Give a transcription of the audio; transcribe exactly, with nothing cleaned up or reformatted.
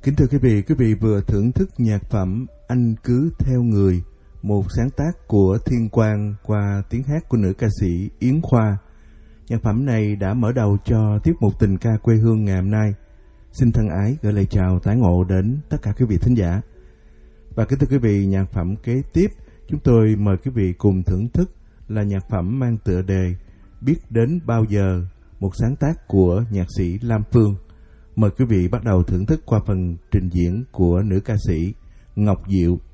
Kính thưa quý vị, quý vị vừa thưởng thức nhạc phẩm Anh Cứ Theo Người, một sáng tác của Thiên Quang qua tiếng hát của nữ ca sĩ Yến Khoa. Nhạc phẩm này đã mở đầu cho tiết mục Tình Ca Quê Hương ngày hôm nay. Xin thân ái gửi lời chào tái ngộ đến tất cả quý vị thính giả. Và kính thưa quý vị, nhạc phẩm kế tiếp chúng tôi mời quý vị cùng thưởng thức là nhạc phẩm mang tựa đề Biết Đến Bao Giờ, một sáng tác của nhạc sĩ Lam Phương. Mời quý vị bắt đầu thưởng thức qua phần trình diễn của nữ ca sĩ Ngọc Diệu.